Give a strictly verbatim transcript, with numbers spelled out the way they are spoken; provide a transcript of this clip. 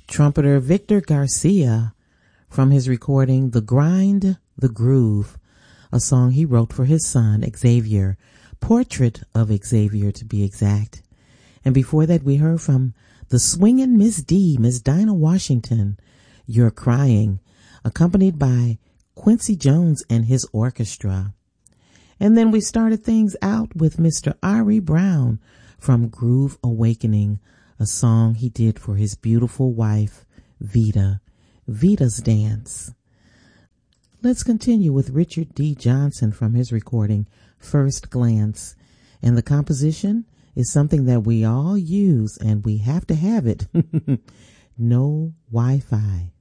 Trumpeter Victor Garcia from his recording The Grind, The Groove, a song he wrote for his son Xavier, Portrait of Xavier to be exact. And before that we heard from the swingin' Miss D, Miss Dinah Washington, You're Crying, accompanied by Quincy Jones and his orchestra. And then we started things out with Mister Ari Brown from Groove Awakening, a song he did for his beautiful wife, Vita, Vita's Dance. Let's continue with Richard D. Johnson from his recording, First Glance. And the composition is something that we all use, and we have to have it. No Wi-Fi.